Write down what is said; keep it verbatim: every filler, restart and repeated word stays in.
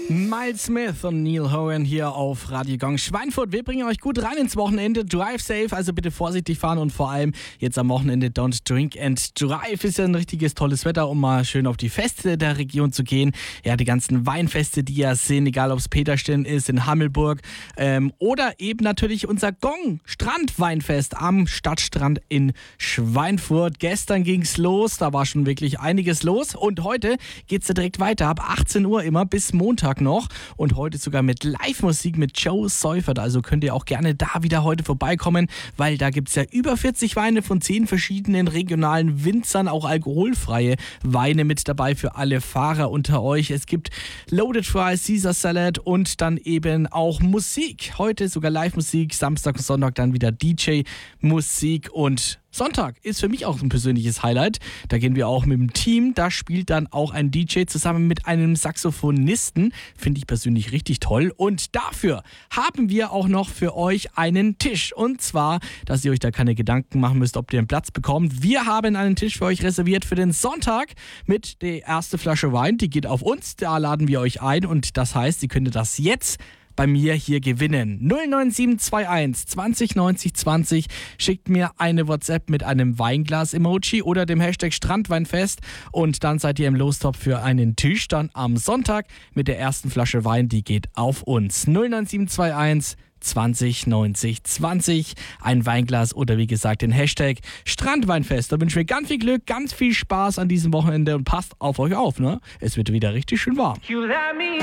Miles Smith und Neil Horan hier auf Radio Gong Schweinfurt. Wir bringen euch gut rein ins Wochenende. Drive safe, also bitte vorsichtig fahren und vor allem jetzt am Wochenende don't drink and drive. Ist ja ein richtiges tolles Wetter, um mal schön auf die Feste der Region zu gehen. Ja, die ganzen Weinfeste, die ja sind, egal ob es Peterstein ist, in Hammelburg ähm, oder eben natürlich unser Gong Strandweinfest am Stadtstrand in Schweinfurt. Gestern ging's los, da war schon wirklich einiges los und heute geht's ja direkt weiter ab achtzehn Uhr immer bis Montag noch und heute sogar mit Live-Musik mit Joe Seufert, also könnt ihr auch gerne da wieder heute vorbeikommen, weil da gibt es ja über vierzig Weine von zehn verschiedenen regionalen Winzern, auch alkoholfreie Weine mit dabei für alle Fahrer unter euch. Es gibt Loaded Fries, Caesar Salad und dann eben auch Musik. Heute sogar Live-Musik, Samstag und Sonntag dann wieder D J-Musik und Sonntag ist für mich auch ein persönliches Highlight. Da gehen wir auch mit dem Team. Da spielt dann auch ein D J zusammen mit einem Saxophonisten. Finde ich persönlich richtig toll. Und dafür haben wir auch noch für euch einen Tisch. Und zwar, dass ihr euch da keine Gedanken machen müsst, ob ihr einen Platz bekommt. Wir haben einen Tisch für euch reserviert für den Sonntag mit der ersten Flasche Wein. Die geht auf uns. Da laden wir euch ein. Und das heißt, ihr könnt das jetzt bei mir hier gewinnen. null neun sieben zwei eins zwanzig neunzig zwanzig. Schickt mir eine WhatsApp mit einem Weinglas-Emoji oder dem Hashtag Strandweinfest und dann seid ihr im Lostopf für einen Tisch dann am Sonntag mit der ersten Flasche Wein. Die geht auf uns. null neun sieben zwei eins zwanzig neunzig zwanzig. Ein Weinglas oder wie gesagt den Hashtag Strandweinfest. Da wünschen wir ganz viel Glück, ganz viel Spaß an diesem Wochenende und passt auf euch auf, ne? Es wird wieder richtig schön warm.